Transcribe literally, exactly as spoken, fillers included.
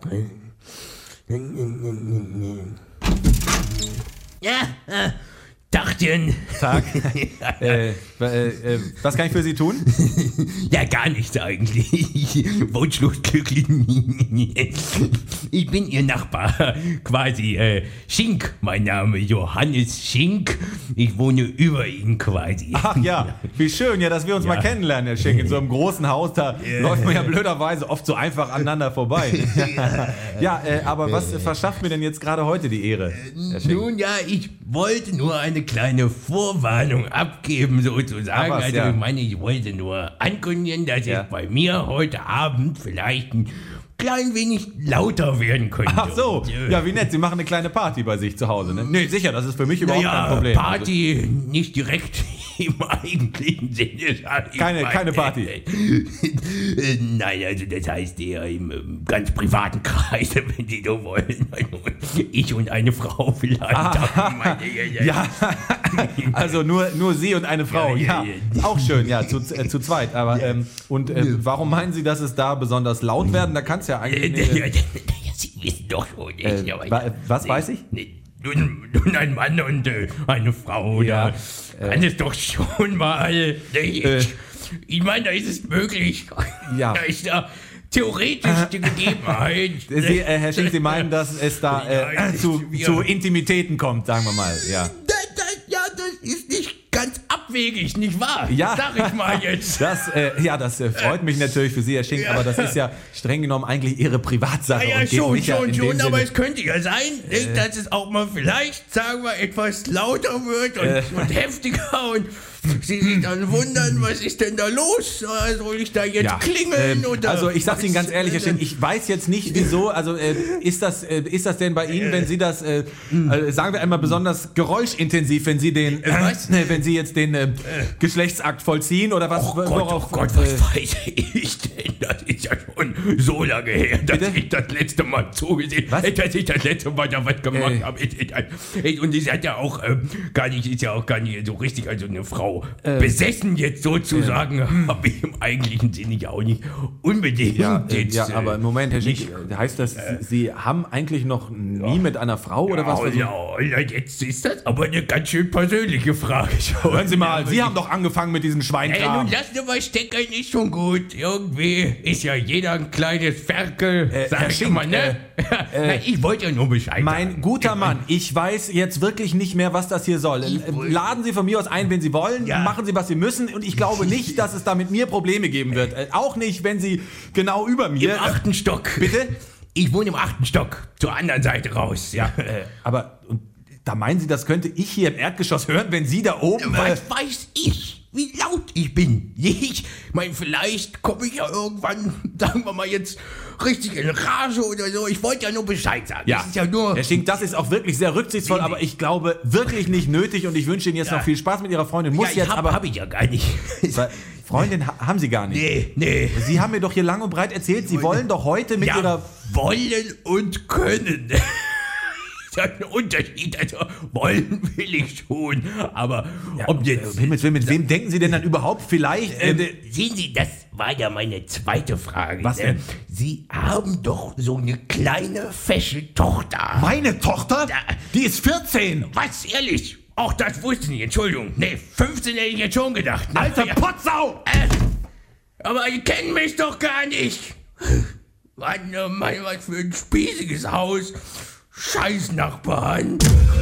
Ja, äh, Tagchen. Tag. äh, äh, was kann ich für Sie tun? Ja, gar nichts eigentlich. Wunschlos glücklich. Ich bin Ihr Nachbar, quasi. Äh, Schink, mein Name, Johannes Schink. Ich wohne über Ihnen quasi. Ach ja, wie schön, ja, dass wir uns Ja. mal kennenlernen, Herr Schenk. In so einem großen Haus, da Ja. läuft man ja blöderweise oft so einfach aneinander vorbei. Ja, äh, aber was äh, verschafft mir denn jetzt gerade heute die Ehre, Herr Schenk? Nun ja, ich wollte nur eine kleine Vorwarnung abgeben, sozusagen. Ach was, also ja. ich meine, ich wollte nur ankündigen, dass Ja. ich bei mir heute Abend vielleicht ein klein wenig lauter werden könnte. Ach so, Und, äh, ja, wie nett, Sie machen eine kleine Party bei sich zu Hause, ne? Nee, sicher, das ist für mich überhaupt kein naja, Problem. Party nicht direkt im eigentlichen Sinne. sag ich Keine- mal. keine Party. Äh, Nein, also das heißt eher im ähm, ganz privaten Kreise, wenn Sie so wollen. Also, ich und eine Frau vielleicht. Ah, Meine- ja, also nur, nur Sie und eine Frau, Ja, ja, ja, ja. auch schön, ja, zu, äh, zu zweit. Aber ähm, und äh, warum meinen Sie, dass es da besonders laut werden? Da kann es ja Äh, eigentlich. ja, Äh, ja, Sie wissen doch schon. Äh, nicht, aber wa- ja. was Nee, weiß ich? nee, Nun, nun ein Mann und äh, eine Frau, Ja, da kann es doch schon mal. Nee, Äh. ich ich meine, da ist es möglich. Ja. Da ist da theoretisch die Gegebenheit. Sie, äh, Herr Schenk, Sie meinen, dass es da äh, Ja, zu, wir- zu Intimitäten kommt, sagen wir mal, ja. Da, da, ja, das ist nicht ganz abwegig, nicht wahr? Ja. Sag ich mal jetzt. Das, äh, ja, das äh, freut mich natürlich für Sie, Herr Schenk, aber das ist ja streng genommen eigentlich Ihre Privatsache. Ja, ja, und geht schon, mich ja schon, in schon, dem aber Sinne- es könnte ja sein, nicht, dass es auch mal vielleicht, sagen wir, etwas lauter wird und, Äh. und heftiger und Sie sich dann wundern, was ist denn da los? Äh, Soll ich da jetzt Ja, klingeln? ähm, oder also ich sag's Ihnen ganz ehrlich, Herr Schenk, ich weiß jetzt nicht wieso, also äh, ist, das, äh, ist das denn bei Ihnen, wenn Sie das, äh, äh, sagen wir einmal besonders geräuschintensiv, wenn Sie den, äh, was? äh, wenn Sie jetzt den äh, Geschlechtsakt vollziehen oder was? Oh Gott, worauf, oh Gott, äh, was weiß ich denn? Das ist ja schon so lange her, dass Bitte? ich das letzte Mal zugesehen Was? habe, dass ich das letzte Mal da was gemacht Äh. habe. Und es hat ja auch ähm, gar nicht, ist ja auch gar nicht so richtig, also eine Frau Äh. besessen jetzt sozusagen, habe ich im eigentlichen Sinne ja auch nicht unbedingt. Ja, äh, jetzt, ja, aber im Moment, Herr nicht- Schenk, heißt das, Sie haben eigentlich noch nie mit einer Frau oder was? Oh, versucht? ja, ja, jetzt ist das aber eine ganz schön persönliche Frage schon. Hören Sie mal, Sie Ja, haben doch angefangen mit diesem Ey, Schweinkram. nun lass dir mal stecken, ist schon gut. Irgendwie ist ja jeder ein kleines Ferkel, Äh, sag Herr ich Schenk, immer, ne? Nein, ich wollte ja nur Bescheid Mein sagen. guter Mann, ich weiß jetzt wirklich nicht mehr, was das hier soll. Äh, Laden Sie von mir aus ein, wenn Sie wollen, Ja. machen Sie, was Sie müssen und ich glaube nicht, dass es da mit mir Probleme geben wird. Äh, Auch nicht, wenn Sie genau über Im mir... achten Stock. Bitte? Ich wohne im achten Stock, zur anderen Seite raus. Ja. Äh, aber und da meinen Sie, das könnte ich hier im Erdgeschoss hören, wenn Sie da oben... Äh, Was weiß ich, wie laut ich bin? Ich meine, vielleicht komme ich ja irgendwann, sagen wir mal jetzt, richtig in Rage oder so. Ich wollte ja nur Bescheid sagen. ja, Das ist ja nur... Herr Schenk, das ist auch wirklich sehr rücksichtsvoll, Nee, nee. aber ich glaube wirklich nicht nötig und ich wünsche Ihnen jetzt Ja. noch viel Spaß mit Ihrer Freundin. ja, Muss ich jetzt hab, aber... hab ich ja gar nicht. Weil Freundin ha haben Sie gar nicht. nee, nee. Sie haben mir doch hier lang und breit erzählt, Sie wollen doch heute mit Ja, Ihrer... wollen und können. Das ist ein Unterschied. Also wollen will ich schon, aber ob jetzt... Äh, Himmels Willen, mit wem denken Sie denn dann überhaupt vielleicht... Äh, Ähm, de- sehen Sie, das war ja meine zweite Frage. Was denn? Sie haben doch so eine kleine, fesche Tochter. Meine Tochter? Ja. Die ist vierzehn. Was, ehrlich? Auch das wusste ich nicht, Entschuldigung. Nee, fünfzehn hätte ich jetzt schon gedacht. Ne? Alter Ja. Potsau! Äh, aber die kennen mich doch gar nicht. Mann, oh Mann, was für ein spießiges Haus. Scheiß Nachbarn.